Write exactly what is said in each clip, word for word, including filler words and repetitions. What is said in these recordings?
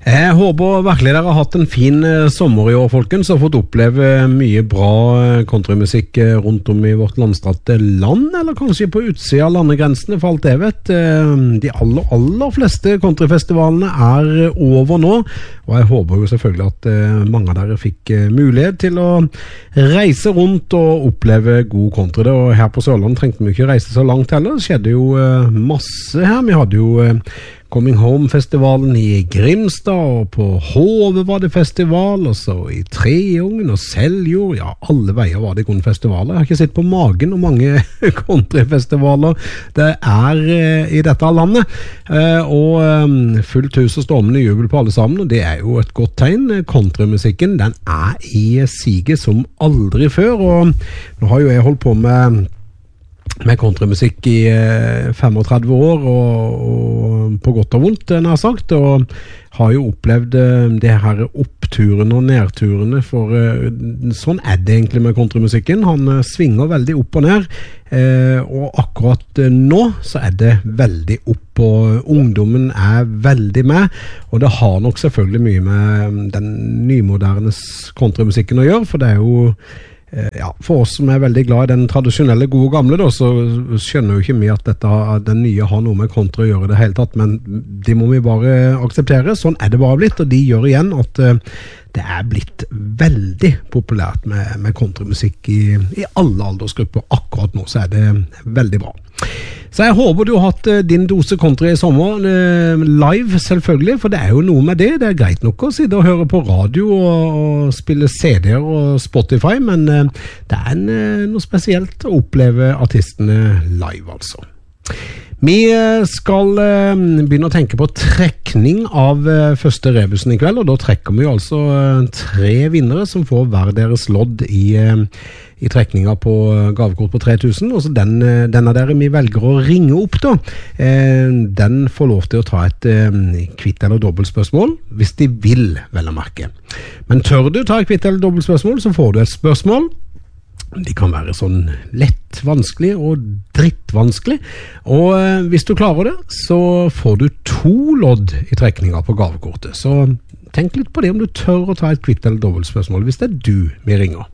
Jeg håper virkelig dere har hatt en fin sommer i år, folkens, og fått oppleve mye bra countrymusikk rundt om i vårt landstratte land, eller kanskje på utsida av landegrensene, for alt jeg vet. De aller, aller fleste countryfestivalene er over nå, og jeg håper jo selvfølgelig at mange av dere fikk mulighet til å reise rundt og oppleve god country. Og her på Sørlandet trengte vi ikke reise så langt heller, det skjedde jo masse her. Vi hadde jo Coming Home-festivalen i Grimstad, og på Hove var det festival, og så i Treungen og Seljord, ja, alle veier var det gode festivaler. Jeg har ikke sett på magen og mange countryfestivaler det er eh, i dette landet, eh, og eh, fullt hus og stormende jubel på alle sammen, og det er jo et godt tegn. Countrymusikken, den er i siget som aldri før, og nå har jo jeg holdt på med med countrymusikk i eh, femogtredve år, og, og på godt og vondt, den har sagt, og har jo opplevd eh, det her oppturene og nedturene, for eh, sånn er det egentlig med countrymusikken. Han eh, svinger veldig opp og ned, eh, og akkurat eh, nå så er det veldig opp, og ungdommen er veldig med, og det har nok selvfølgelig mye med den nymoderne countrymusikken å gjøre, for det er jo ja, for oss som er veldig glad i den tradisjonelle gode gamle da, så skjønner jo ikke vi at dette, den nye har noe med country å gjøre det hele tatt, men det må vi bare akseptere. Sånn er det bare blitt, og de gjør igjen at uh, det er blitt veldig populært med, med countrymusikk i, i alle aldersgrupper. Akkurat nå så er det veldig bra. Så jeg håper du har hatt din dose country i sommer, live selvfølgelig, for det er jo noe med det. Det er greit nok å sitte og høre på radio og, og spille C D-er og Spotify, men det er en, noe spesielt å oppleve artistene live, altså. Vi skal begynne å tenke på trekning av første rebusen i kveld, og da trekker vi altså tre vinnere som får hver deres lodd i i trekninga på gavekort på tre tusen, og så den, den av dere vi velger å ringe opp da, eh, den får lov til å ta et eh, kvitt eller dobbelt spørsmål, hvis de vil, vel å merke. Men tør du ta et kvitt eller dobbelt spørsmål, så får du et spørsmål. De kan være sånn lett vanskelig og drittvanskelig, og eh, hvis du klarer det, så får du to lodd i trekninga på gavekortet. Så tenk litt på det om du tør å ta et kvitt eller dobbelt spørsmål, hvis det er du vi ringer.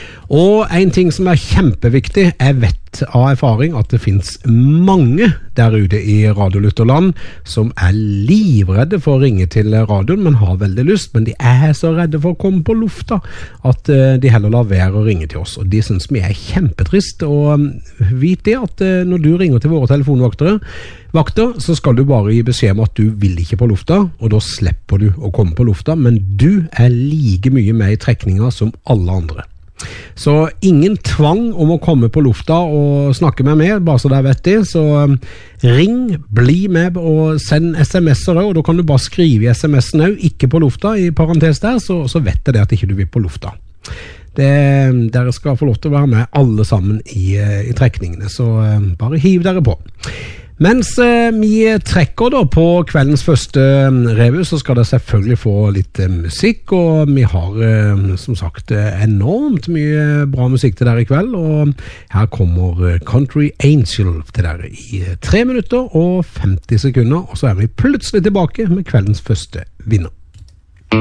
Og en ting som er kjempeviktig, jeg vet av erfaring at det finnes mange der ute i radiolytterland som er livredde for å ringe til radioen, men har veldig lyst, men de er så redde for å komme på lufta at de heller lar være å ringe til oss, og de synes vi er kjempetrist. Og vit det at når du ringer til våre telefonvaktere, vakter, så skal du bare gi beskjed om at du vil ikke på lufta, og da slipper du å komme på lufta, men du er like mye med i trekninga som alle andre. Så ingen tvang om å komme på lufta og snakke med meg, bare så dere vet det. Så ring, bli med og send sms'er, og da kan du bare skrive i sms'en også, ikke på lufta, i parentes der, så, så vet jeg det at ikke du vil på lufta. Det, dere skal få lov til å være med alle sammen i, i trekningene, så bare hiv dere på. Mens eh, vi trekker da på kveldens første revue, så skal det selvfølgelig få litt eh, musikk, og vi har eh, som sagt eh, enormt mye bra musikk til dere i kveld, og her kommer eh, Country Angel til dere i eh, tre minutter og femti sekunder, og så er vi plutselig tilbake med kveldens første vinner.